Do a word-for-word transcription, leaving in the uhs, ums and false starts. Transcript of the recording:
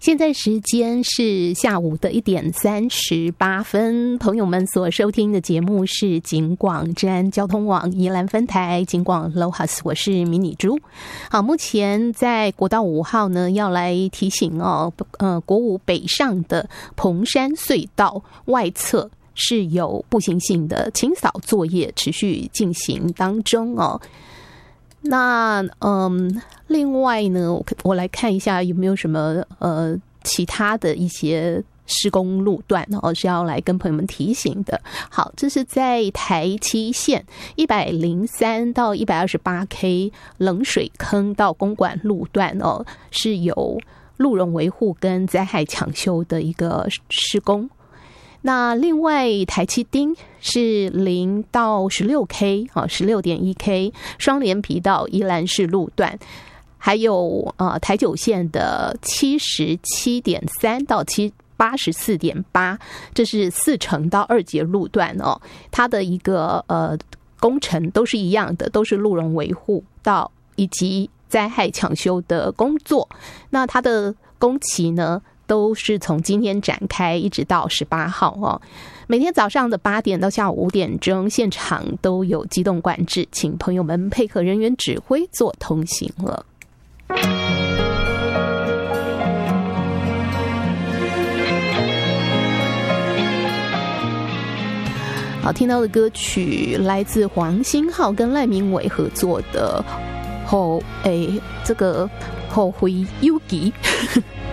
现在时间是下午的一点三十八分，朋友们所收听的节目是警广治安交通网宜兰分台警广 Lohas， 我是迷你猪。好，目前在国道五号呢，要来提醒哦，呃，国五北上的蓬山隧道外侧是有步行性的清扫作业持续进行当中哦。那嗯，另外呢，我我来看一下有没有什么呃其他的一些施工路段哦是要来跟朋友们提醒的。好，这是在台七线一百零三到一百二十八 K 冷水坑到公馆路段哦，是有路容维护跟灾害抢修的一个施工。那另外台七丁是零到十六 K 啊，十六点一 K 双连皮到宜兰市路段，还有呃台九线的七十七点三到七八十四点八，这是四城到二节路段哦，它的一个呃工程都是一样的，都是路容维护到以及灾害抢修的工作。那它的工期呢？都是从今天展开一直到十八号哦，每天早上的八点到下午五点钟，现场都有机动管制，请朋友们配合人员指挥做通行了。好，听到的歌曲来自黄星浩跟赖明伟合作的后诶，这个后会有期。